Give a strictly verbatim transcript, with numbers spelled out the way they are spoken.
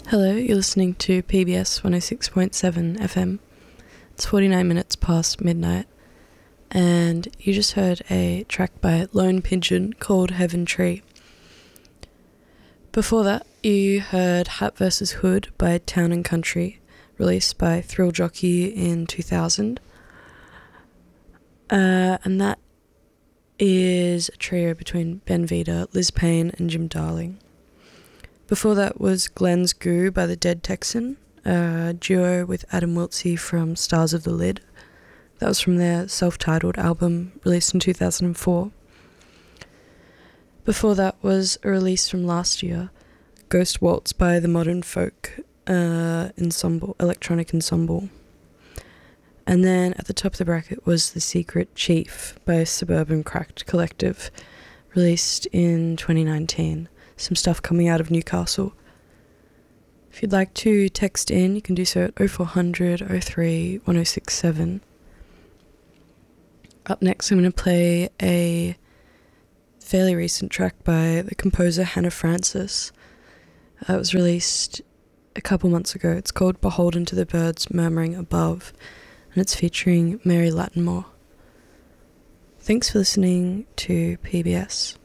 Hello, you're listening to P B S one oh six point seven F M. It's forty-nine minutes past midnight, and you just heard a track by Lone Pigeon called Heaven Tree. Before that, you heard Hat versus. Hood by Town and Country, released by Thrill Jockey in two thousand. Uh, and that is a trio between Ben Vita, Liz Payne, and Jim Darling. Before that was Glenn's Goo by the Dead Texan, a duo with Adam Wiltsey from Stars of the Lid. That was from their self-titled album, released in two thousand four. Before that was a release from last year, Ghost Waltz by the Modern Folk uh, ensemble, electronic ensemble. And then at the top of the bracket was The Secret Chief by Suburban Cracked Collective, released in twenty nineteen. Some stuff coming out of Newcastle. If you'd like to text in, you can do so at oh four hundred oh three one oh six seven. Up next, I'm going to play a fairly recent track by the composer Hannah Francis. Uh, it was released a couple months ago. It's called Beholden to the Birds Murmuring Above, and it's featuring Mary Lattimore. Thanks for listening to P B S.